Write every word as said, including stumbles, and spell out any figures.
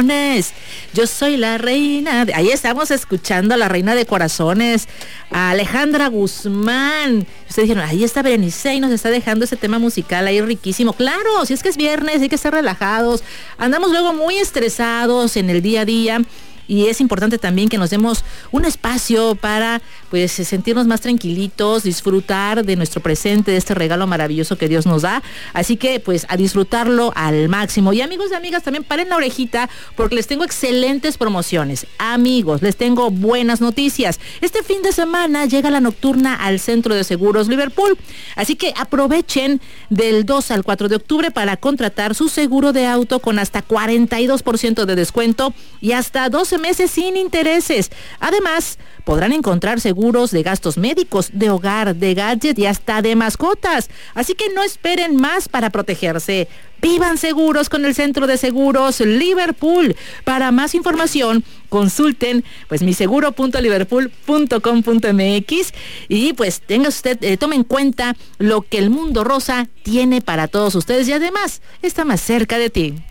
corazones. Yo soy la reina de... Ahí estamos escuchando a la reina de corazones, a Alejandra Guzmán. Ustedes dijeron, ahí está Berenice y nos está dejando ese tema musical ahí riquísimo. Claro, si es que es viernes, hay que estar relajados. Andamos luego muy estresados en el día a día. Y es importante también que nos demos un espacio para pues sentirnos más tranquilitos, disfrutar de nuestro presente, de este regalo maravilloso que Dios nos da. Así que pues a disfrutarlo al máximo. Y amigos y amigas, también paren la orejita porque les tengo excelentes promociones. Amigos, les tengo buenas noticias. Este fin de semana llega la nocturna al Centro de Seguros Liverpool. Así que aprovechen del dos al cuatro de octubre para contratar su seguro de auto con hasta cuarenta y dos por ciento de descuento y hasta doce meses sin intereses. Además, podrán encontrar seguros de gastos médicos, de hogar, de gadget y hasta de mascotas. Así que no esperen más para protegerse. Vivan seguros con el Centro de Seguros Liverpool. Para más información, consulten pues miseguro punto liverpool punto com punto m x y pues tenga usted, eh, tome en cuenta lo que el Mundo Rosa tiene para todos ustedes y además está más cerca de ti.